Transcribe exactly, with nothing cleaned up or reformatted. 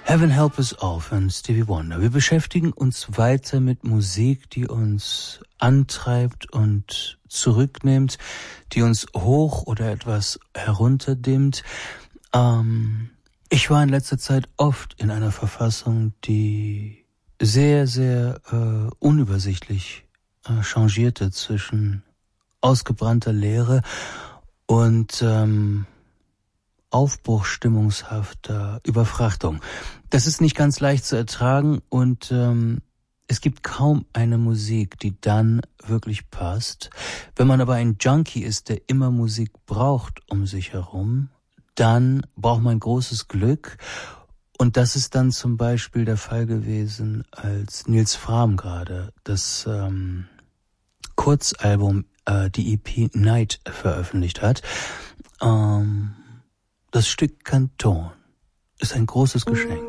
Heaven Help Us All von Stevie Wonder. Wir beschäftigen uns weiter mit Musik, die uns antreibt und zurücknimmt, die uns hoch oder etwas herunterdimmt. Ähm, ich war in letzter Zeit oft in einer Verfassung, die sehr, sehr äh, unübersichtlich äh, changierte zwischen ausgebrannter Leere und ähm, aufbruchsstimmungshafter Überfrachtung. Das ist nicht ganz leicht zu ertragen und ähm, es gibt kaum eine Musik, die dann wirklich passt. Wenn man aber ein Junkie ist, der immer Musik braucht um sich herum, dann braucht man großes Glück. Und das ist dann zum Beispiel der Fall gewesen, als Nils Frahm gerade das ähm, Kurzalbum, äh, die E P Night veröffentlicht hat. Ähm, Das Stück Kanton ist ein großes Geschenk.